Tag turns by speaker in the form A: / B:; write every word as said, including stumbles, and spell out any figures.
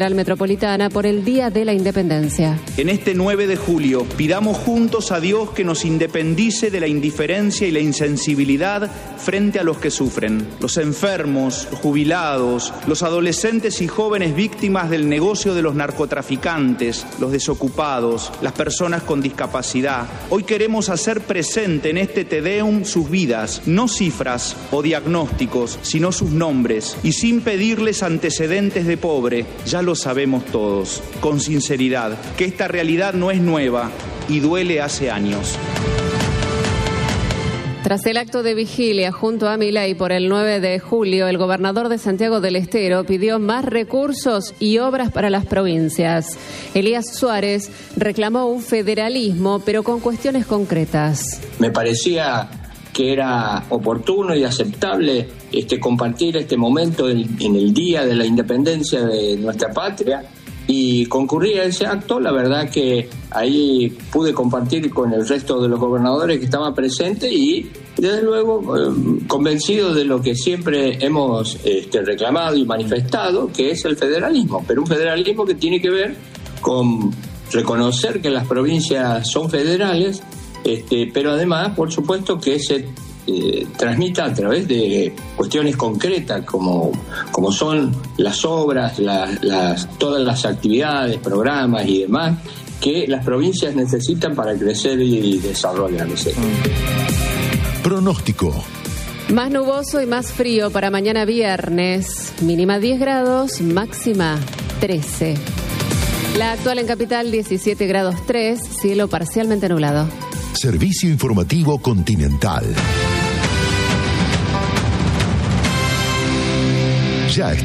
A: Metropolitana por el Día de la Independencia.
B: En este nueve de julio, pidamos juntos a Dios que nos independice de la indiferencia y la insensibilidad frente a los que sufren, los enfermos, los jubilados, los adolescentes y jóvenes víctimas del negocio de los narcotraficantes, los desocupados, las personas con discapacidad. Hoy queremos hacer presente en este Te Deum sus vidas, no cifras o diagnósticos, sino sus nombres, y sin pedirles antecedentes de pobre, ya lo sabemos todos, con sinceridad, que esta realidad no es nueva y duele hace años.
A: Tras el acto de vigilia junto a Milei por el nueve de julio, el gobernador de Santiago del Estero pidió más recursos y obras para las provincias. Elías Suárez reclamó un federalismo, pero con cuestiones concretas.
C: Me parecía que era oportuno y aceptable este, compartir este momento en, en el Día de la Independencia de nuestra patria y concurrir a ese acto. La verdad que ahí pude compartir con el resto de los gobernadores que estaban presentes y desde luego eh, convencido de lo que siempre hemos este, reclamado y manifestado, que es el federalismo, pero un federalismo que tiene que ver con reconocer que las provincias son federales, Este, pero además, por supuesto, que se eh, transmita a través de cuestiones concretas como, como son las obras, las, las, todas las actividades, programas y demás que las provincias necesitan para crecer y desarrollarse.
D: Pronóstico.
A: Más nuboso y más frío para mañana viernes. Mínima diez grados, máxima trece. La actual en Capital diecisiete grados tres, cielo parcialmente nublado.
D: Servicio Informativo Continental. Ya está.